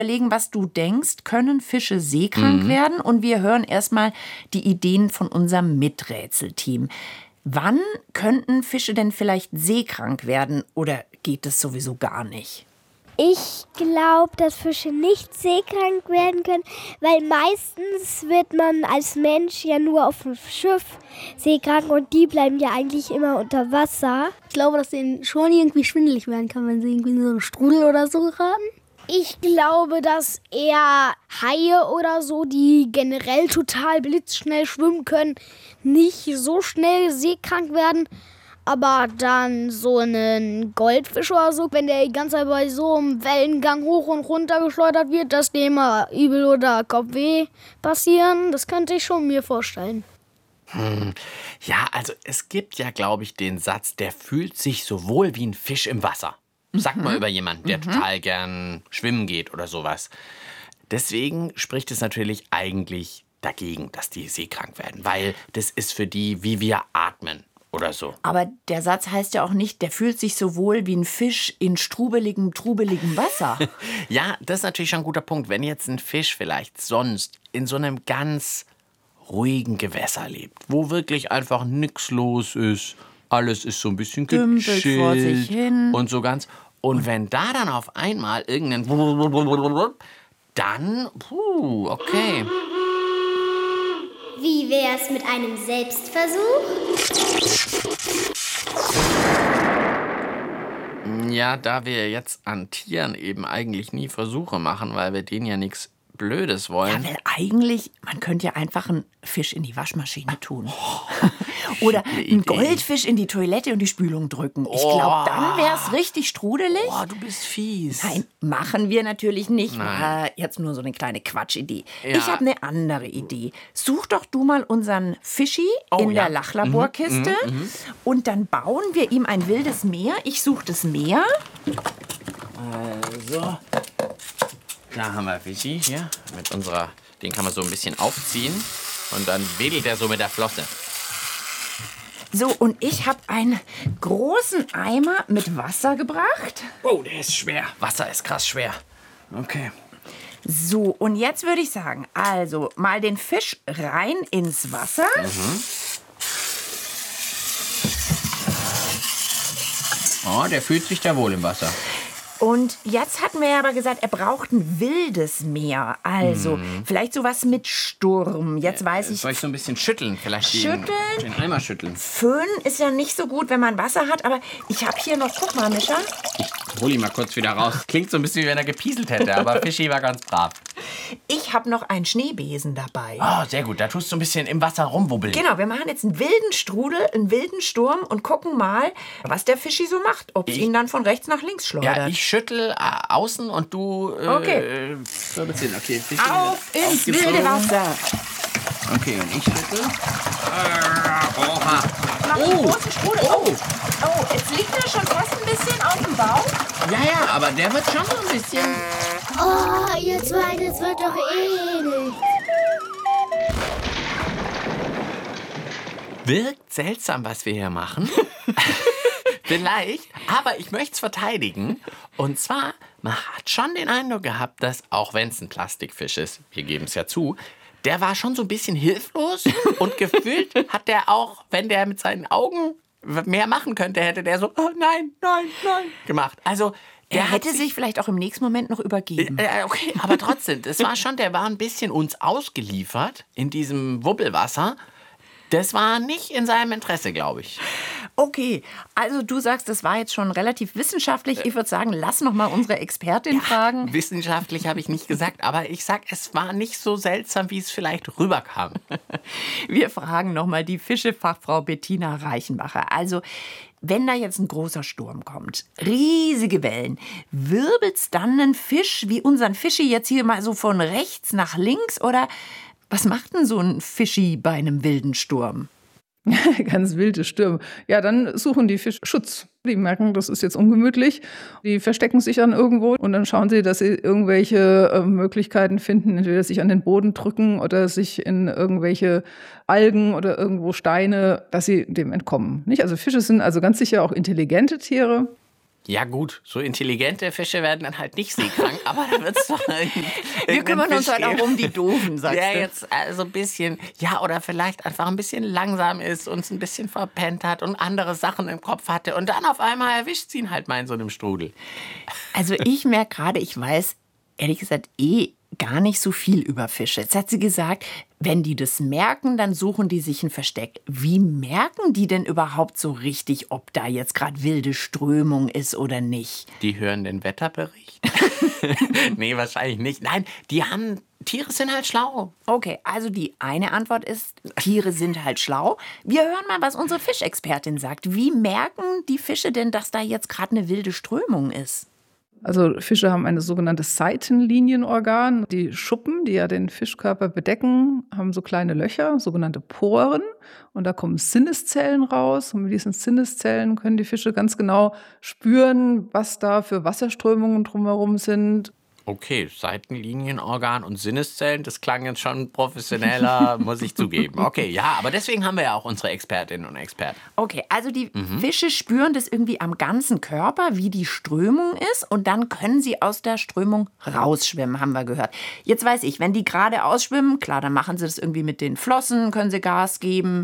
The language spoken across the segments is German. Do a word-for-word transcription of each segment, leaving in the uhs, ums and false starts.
Überlegen, was du denkst, können Fische seekrank mhm. werden? Und wir hören erstmal die Ideen von unserem Miträtselteam. Wann könnten Fische denn vielleicht seekrank werden oder geht es sowieso gar nicht? Ich glaube, dass Fische nicht seekrank werden können, weil meistens wird man als Mensch ja nur auf dem Schiff seekrank und die bleiben ja eigentlich immer unter Wasser. Ich glaube, dass denen schon irgendwie schwindelig werden kann, wenn sie irgendwie in so einen Strudel oder so geraten. Ich glaube, dass eher Haie oder so, die generell total blitzschnell schwimmen können, nicht so schnell seekrank werden. Aber dann so ein Goldfisch oder so, wenn der die ganze Zeit bei so einem Wellengang hoch und runter geschleudert wird, dass dem mal Übel oder Kopfweh passieren, das könnte ich schon mir vorstellen. Hm. Ja, also es gibt ja, glaube ich, den Satz, der fühlt sich so wohl wie ein Fisch im Wasser. Sag mhm. mal über jemanden, der mhm. total gern schwimmen geht oder sowas. Deswegen spricht es natürlich eigentlich dagegen, dass die seekrank werden, weil das ist für die, wie wir atmen oder so. Aber der Satz heißt ja auch nicht, der fühlt sich so wohl wie ein Fisch in strubeligem, trubeligem Wasser. Ja, das ist natürlich schon ein guter Punkt. Wenn jetzt ein Fisch vielleicht sonst in so einem ganz ruhigen Gewässer lebt, wo wirklich einfach nichts los ist, alles ist so ein bisschen Dümpelt vor sich hin. Und so ganz. Und wenn da dann auf einmal irgendein dann, puh, okay. Wie wär's mit einem Selbstversuch? Ja, da wir jetzt an Tieren eben eigentlich nie Versuche machen, weil wir denen ja nichts Blödes wollen. Ja, weil eigentlich, man könnte ja einfach einen Fisch in die Waschmaschine tun. Oder einen Goldfisch in die Toilette und die Spülung drücken. Ich glaube, dann wäre es richtig strudelig. Oh, du bist fies. Nein, machen wir natürlich nicht. Nein. War jetzt nur so eine kleine Quatschidee. Ja. Ich habe eine andere Idee. Such doch du mal unseren Fischi oh, in ja. der Lachlaborkiste mhm, mhm. und dann bauen wir ihm ein wildes Meer. Ich suche das Meer. Also, da haben wir Fischi hier mit unserer, den kann man so ein bisschen aufziehen und dann wedelt er so mit der Flosse. So, und ich habe einen großen Eimer mit Wasser gebracht. Oh, der ist schwer. Wasser ist krass schwer. Okay. So, und jetzt würde ich sagen, also mal den Fisch rein ins Wasser. Mhm. Oh, der fühlt sich da wohl im Wasser. Und jetzt hatten wir ja aber gesagt, er braucht ein wildes Meer. Also hm. vielleicht sowas mit Sturm. Jetzt weiß ich... Soll ich so ein bisschen schütteln? Vielleicht schütteln? Den, den Eimer schütteln. Föhn ist ja nicht so gut, wenn man Wasser hat. Aber ich habe hier noch... Guck mal, Mischa. Ich hol ihn mal kurz wieder raus. Klingt so ein bisschen, wie wenn er gepieselt hätte. Aber Fischi war ganz brav. Ich habe noch einen Schneebesen dabei. Oh, sehr gut. Da tust du ein bisschen im Wasser rumwubbeln. Genau, wir machen jetzt einen wilden Strudel, einen wilden Sturm und gucken mal, was der Fischi so macht. Ob es ihn dann von rechts nach links schleudert. Ja, ich schüttel äh, außen und du... Äh, okay. So, das hin. Okay, Fischi auf ins wilde Wasser. Okay, und ich schüttel. Äh, oha. Mach einen oh. großen Strudel. Oh. oh, jetzt liegt er schon fast ein bisschen auf dem Bauch. Ja, ja, aber der wird schon so ein bisschen... Oh, ihr zwei, das wird doch ähnlich. Wirkt seltsam, was wir hier machen. Vielleicht, aber ich möchte es verteidigen. Und zwar, man hat schon den Eindruck gehabt, dass, auch wenn es ein Plastikfisch ist, wir geben es ja zu, der war schon so ein bisschen hilflos und gefühlt hat der auch, wenn der mit seinen Augen mehr machen könnte, hätte der so, oh nein, nein, nein gemacht. Also er hätte sich, sich vielleicht auch im nächsten Moment noch übergeben. Äh, okay, aber trotzdem, das war schon, der war ein bisschen uns ausgeliefert in diesem Wubbelwasser. Das war nicht in seinem Interesse, glaube ich. Okay, also du sagst, das war jetzt schon relativ wissenschaftlich. Ich würde sagen, lass noch mal unsere Expertin ja, fragen. Wissenschaftlich habe ich nicht gesagt, aber ich sag, es war nicht so seltsam, wie es vielleicht rüberkam. Wir fragen noch mal die Fischefachfrau Bettina Reichenbacher. Also, wenn da jetzt ein großer Sturm kommt, riesige Wellen, wirbelt's dann einen Fisch wie unseren Fischi jetzt hier mal so von rechts nach links? Oder was macht denn so ein Fischi bei einem wilden Sturm? Ganz wilde Stürme. Ja, dann suchen die Fische Schutz. Die merken, das ist jetzt ungemütlich. Die verstecken sich dann irgendwo und dann schauen sie, dass sie irgendwelche äh, Möglichkeiten finden, entweder sich an den Boden drücken oder sich in irgendwelche Algen oder irgendwo Steine, dass sie dem entkommen. Nicht? Also Fische sind also ganz sicher auch intelligente Tiere. Ja gut, so intelligente Fische werden dann halt nicht seekrank, aber da wird es doch irgendwie. Wir kümmern uns halt auch um die Doofen, sagst Der du. jetzt also ein bisschen, ja, oder vielleicht einfach ein bisschen langsam ist, uns ein bisschen verpennt hat und andere Sachen im Kopf hatte und dann auf einmal erwischt sie ihn halt mal in so einem Strudel. Also ich merke gerade, ich weiß ehrlich gesagt eh gar nicht so viel über Fische. Jetzt hat sie gesagt, wenn die das merken, dann suchen die sich ein Versteck. Wie merken die denn überhaupt so richtig, ob da jetzt gerade wilde Strömung ist oder nicht? Die hören den Wetterbericht? Nee, wahrscheinlich nicht. Nein, die haben, Tiere sind halt schlau. Okay, also die eine Antwort ist, Tiere sind halt schlau. Wir hören mal, was unsere Fischexpertin sagt. Wie merken die Fische denn, dass da jetzt gerade eine wilde Strömung ist? Also Fische haben ein sogenanntes Seitenlinienorgan. Die Schuppen, die ja den Fischkörper bedecken, haben so kleine Löcher, sogenannte Poren. Und da kommen Sinneszellen raus. Und mit diesen Sinneszellen können die Fische ganz genau spüren, was da für Wasserströmungen drumherum sind. Okay, Seitenlinienorgan und Sinneszellen, das klang jetzt schon professioneller, muss ich zugeben. Okay, ja, aber deswegen haben wir ja auch unsere Expertinnen und Experten. Okay, also die Fische spüren das irgendwie am ganzen Körper, wie die Strömung ist. Und dann können sie aus der Strömung rausschwimmen, haben wir gehört. Jetzt weiß ich, wenn die gerade ausschwimmen, klar, dann machen sie das irgendwie mit den Flossen, können sie Gas geben.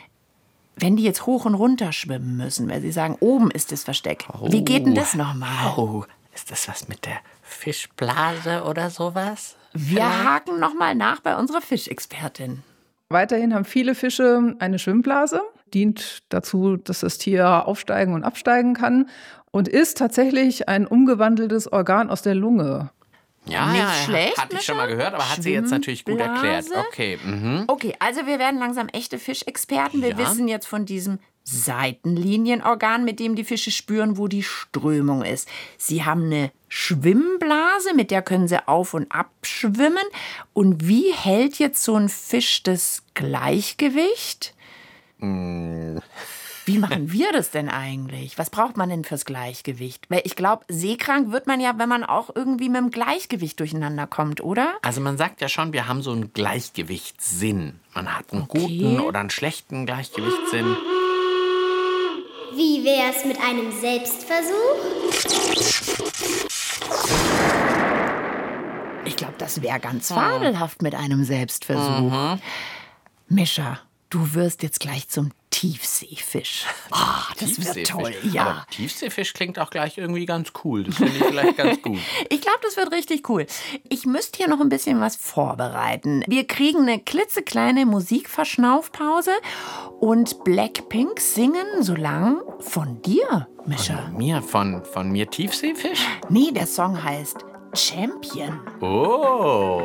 Wenn die jetzt hoch und runter schwimmen müssen, weil sie sagen, oben ist das Versteck. Oh. Wie geht denn das nochmal? Oh, ist das was mit der Fischblase oder sowas? Wir haken nochmal nach bei unserer Fischexpertin. Weiterhin haben viele Fische eine Schwimmblase, dient dazu, dass das Tier aufsteigen und absteigen kann und ist tatsächlich ein umgewandeltes Organ aus der Lunge. Ja, Nicht ja, schlecht, hatte ich schon Mischa? mal gehört, aber hat sie jetzt natürlich gut erklärt. Schwimmblase? Okay, mhm. Okay, also wir werden langsam echte Fischexperten. Wir Ja. wissen jetzt von diesem Seitenlinienorgan, mit dem die Fische spüren, wo die Strömung ist. Sie haben eine Schwimmblase, mit der können sie auf- und abschwimmen. Und wie hält jetzt so ein Fisch das Gleichgewicht? Wie machen wir das denn eigentlich? Was braucht man denn fürs Gleichgewicht? Weil ich glaube, seekrank wird man ja, wenn man auch irgendwie mit dem Gleichgewicht durcheinander kommt, oder? Also man sagt ja schon, wir haben so einen Gleichgewichtssinn. Man hat einen Okay. guten oder einen schlechten Gleichgewichtssinn. Wie wär's mit einem Selbstversuch? Ich glaube, das wäre ganz fabelhaft mit einem Selbstversuch. Mischa, du wirst jetzt gleich zum Tiefseefisch. Ah, das wird Tiefseefisch. toll, ja. Aber Tiefseefisch klingt auch gleich irgendwie ganz cool. Das finde ich vielleicht ganz gut. Ich glaube, das wird richtig cool. Ich müsste hier noch ein bisschen was vorbereiten. Wir kriegen eine klitzekleine Musikverschnaufpause und Blackpink singen so lang von dir, Mischa. Mir, von, von mir Tiefseefisch? Nee, der Song heißt Champion. Oh.